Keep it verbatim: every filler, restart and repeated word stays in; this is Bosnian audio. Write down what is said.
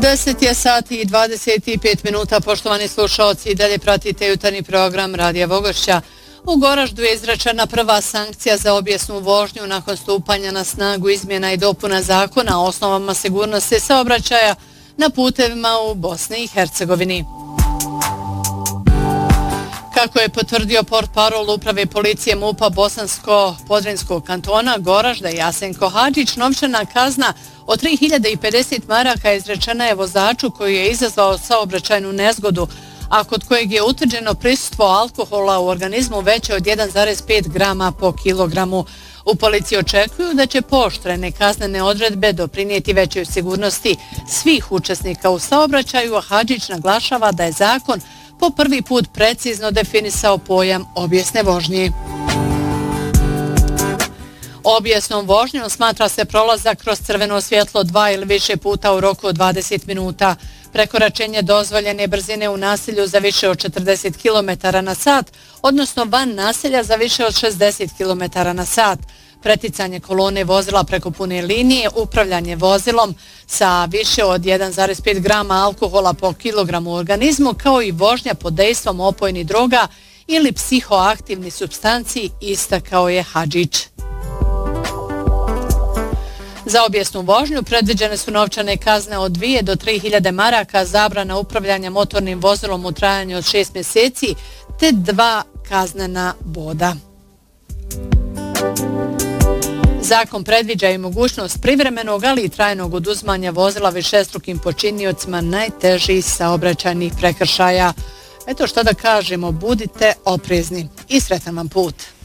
deset je sati i dvadeset pet minuta, poštovani slušalci, i dalje pratite jutarnji program Radija Vogošća. U Goraždu je izrečena prva sankcija za obijesnu vožnju nakon stupanja na snagu izmjena i dopuna zakona o osnovama sigurnosti saobraćaja na putevima u Bosni i Hercegovini. Kako je potvrdio portparol uprave policije MUP-a Bosansko-Podrinjskog kantona Goražda Jasenko Hadžić, novčana kazna od tri hiljade pedeset maraka izrečena je vozaču koji je izazvao saobraćajnu nezgodu, a kod kojeg je utvrđeno prisustvo alkohola u organizmu veće od jedan zarez pet grama po kilogramu. U policiji očekuju da će pooštrene kaznene odredbe doprinijeti većoj sigurnosti svih učesnika u saobraćaju, a Hadžić naglašava da je zakon po prvi put precizno definisao pojam obijesne vožnje. Obijesnom vožnjom smatra se prolazak kroz crveno svjetlo dva ili više puta u roku od dvadeset minuta, prekoračenje dozvoljene brzine u naselju za više od četrdeset kilometara na sat, odnosno van naselja za više od šezdeset kilometara na sat, preticanje kolone vozila preko pune linije, upravljanje vozilom sa više od jedan zarez pet grama alkohola po kilogramu u organizmu, kao i vožnja pod dejstvom opojnih droga ili psihoaktivnih supstanci, istakao je Hadžić. Za obijesnu vožnju predviđene su novčane kazne od dvije do tri hiljade maraka, zabrana upravljanja motornim vozilom u trajanju od šest mjeseci, te dva kaznena boda. Zakon predviđa i mogućnost privremenog, ali i trajnog oduzimanja vozila višestrukim počiniocima najtežih saobraćajnih prekršaja. Eto šta da kažemo, budite oprezni i sretan vam put.